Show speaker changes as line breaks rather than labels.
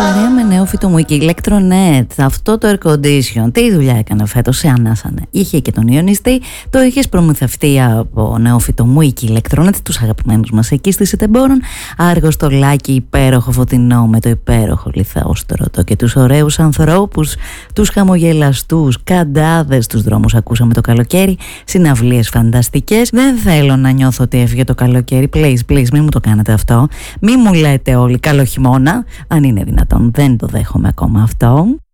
Παρέα με νεόφυτο μου και Electronet, αυτό το air condition, τι δουλειά έκανε φέτος, σε ανάσανε. Είχε και τον ιονιστή, το είχες προμηθευτεί από νεόφυτο μου και Electronet, τους αγαπημένους μας εκεί στη Σιτεμπόρων. Άργο στολάκι, υπέροχο φωτεινό με το υπέροχο λιθαόστρωτο και τους ωραίους ανθρώπους, τους χαμογελαστούς, καντάδες στους δρόμους ακούσαμε το καλοκαίρι, συναυλίες φανταστικές. Δεν θέλω να νιώθω ότι έφυγε το καλοκαίρι, please, μην μου το κάνετε αυτό. Μην μου λέτε όλοι καλό χειμώνα, αν είναι δυνατόν, δεν το δέχομαι ακόμα αυτό.